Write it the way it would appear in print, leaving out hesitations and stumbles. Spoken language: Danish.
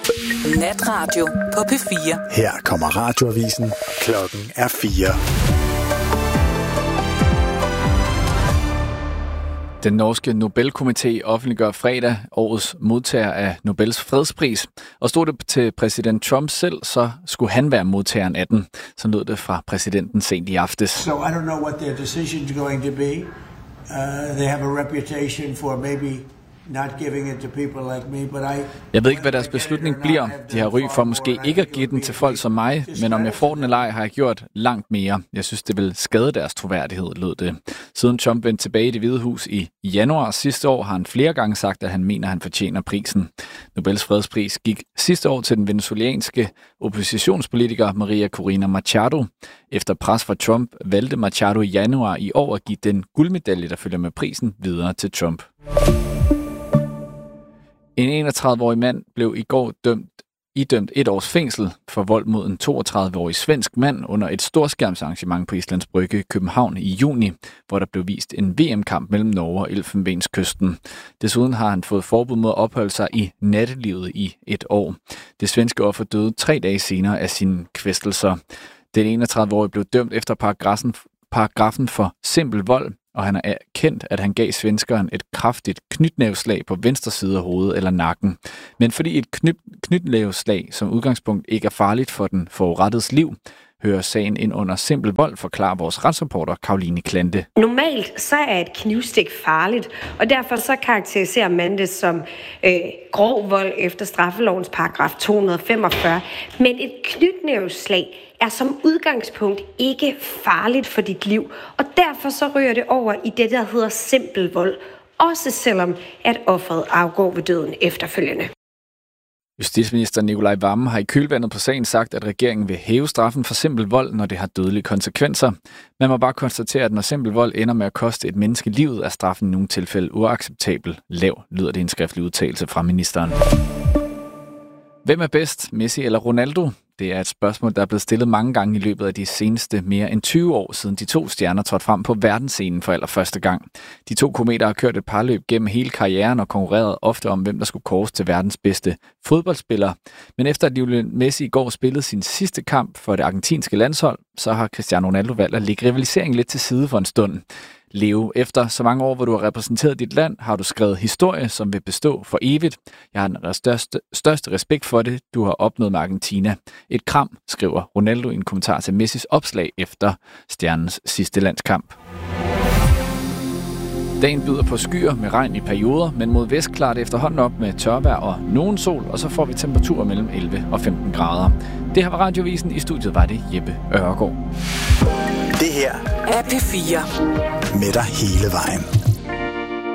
Natradio på P4. Her kommer radioavisen. Klokken er 4. Den norske Nobelkomité offentliggør fredag årets modtager af Nobels fredspris. Og stod det til præsident Trump selv, så skulle han være modtageren af den. Så lød det fra præsidenten sent i aftes. So I don't know what their decision is going to be. They have a reputation for maybe not giving it to people like me, but Jeg ved ikke, hvad deres beslutning bliver. De har ry for måske ikke at give den til folk som mig, men om jeg får den eller ej, har jeg gjort langt mere. Jeg synes, det vil skade deres troværdighed, lød det. Siden Trump vendte tilbage i Det Hvide Hus i januar sidste år, har han flere gange sagt, at han mener, at han fortjener prisen. Nobels fredspris gik sidste år til den venezuelanske oppositionspolitiker Maria Corina Machado. Efter pres fra Trump valgte Machado i januar i år at give den guldmedalje, der følger med prisen, videre til Trump. En 31-årig mand blev i går idømt 1 års fængsel for vold mod en 32-årig svensk mand under et storskærmsarrangement på Islands Brygge i København i juni, hvor der blev vist en VM-kamp mellem Norge og Elfenbenskysten. Desuden har han fået forbud mod at opholde sig i nattelivet i 1 år. Det svenske offer døde 3 dage senere af sine kvæstelser. Den 31-årige blev dømt efter paragrafen for simpel vold, og han har erkendt, at han gav svenskeren et kraftigt knytnæveslag på venstre side af hovedet eller nakken. Men fordi et knytnæveslag som udgangspunkt ikke er farligt for den forurettedes liv, hører sagen ind under simpel vold, forklarer vores retsreporter Karoline Klante. Normalt så er et knivstik farligt, og derfor så karakteriserer man det som grov vold efter straffelovens paragraf 245. Men et knytnæveslag er som udgangspunkt ikke farligt for dit liv, og derfor så ryger det over i det, der hedder simpel vold, også selvom at offeret afgår ved døden efterfølgende. Justitsminister Nicolai Wammen har i kølvandet på sagen sagt, at regeringen vil hæve straffen for simpel vold, når det har dødelige konsekvenser. Man må bare konstatere, at når simpel vold ender med at koste et menneske livet, er straffen i nogle tilfælde uacceptabel lav, lyder det i en skriftlig udtalelse fra ministeren. Hvem er bedst, Messi eller Ronaldo? Det er et spørgsmål, der er blevet stillet mange gange i løbet af de seneste mere end 20 år, siden de 2 stjerner trådte frem på verdensscenen for allerførste gang. De 2 kometer har kørt et parløb gennem hele karrieren og konkurreret ofte om, hvem der skulle kåres til verdens bedste fodboldspiller. Men efter at Lionel Messi i går spillede sin sidste kamp for det argentinske landshold, så har Cristiano Ronaldo valgt at lægge rivaliseringen lidt til side for en stund. Leo, efter så mange år, hvor du har repræsenteret dit land, har du skrevet historie, som vil bestå for evigt. Jeg har den største respekt for det, du har opnået med Argentina. Et kram, skriver Ronaldo i en kommentar til Messis opslag efter stjernens sidste landskamp. Dagen byder på skyer med regn i perioder, men mod vest klart efterhånden op med tørvejr og nogen sol, og så får vi temperaturer mellem 11 og 15 grader. Det her var Radiovisen. I studiet var det Jeppe Ørgaard. Det her er P4. Med dig hele vejen.